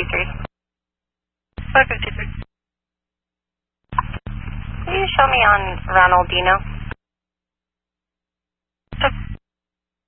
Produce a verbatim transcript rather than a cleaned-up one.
fifty-three. five fifty-three. Will you show me on Ronaldino?